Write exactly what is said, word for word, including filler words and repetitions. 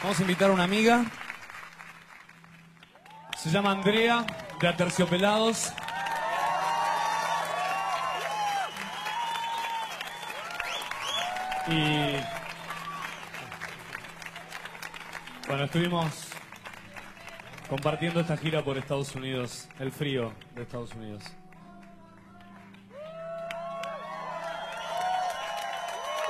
Vamos a invitar a una amiga. Se llama Andrea, de Aterciopelados. Y bueno, estuvimos compartiendo esta gira por Estados Unidos, el frío de Estados Unidos.